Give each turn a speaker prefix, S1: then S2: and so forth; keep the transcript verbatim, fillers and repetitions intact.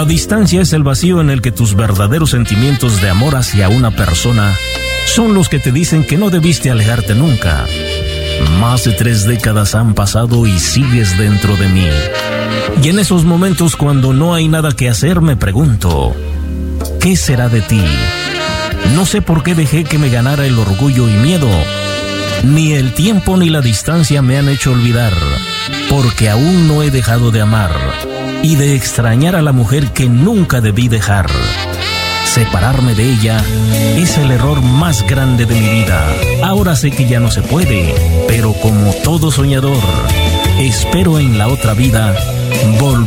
S1: distancia es el vacío en el que tus verdaderos sentimientos de amor hacia una persona son los que te dicen que no debiste alejarte nunca. Más de tres décadas han pasado y sigues dentro de mí. Y en esos momentos cuando no hay nada que hacer me pregunto, ¿qué será de ti? No sé por qué dejé que me ganara el orgullo y miedo. Ni el tiempo ni la distancia me han hecho olvidar, porque aún no he dejado de amar y de extrañar a la mujer que nunca debí dejar. Separarme de ella es el error más grande de mi vida. Ahora sé que ya no se puede, pero como todo soñador, espero en la otra vida volver